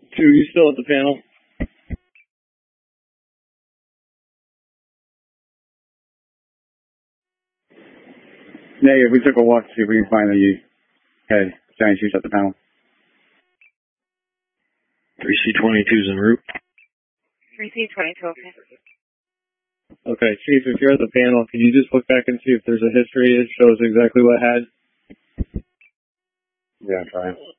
2, you still at the panel? Negative, we took a walk to see if we can find the head. Giant Chief's at the panel. 3C-22's en route. 3C-22, okay. Okay, Chief, if you're at the panel, can you just look back and see if there's a history that shows exactly what had? Yeah, try it.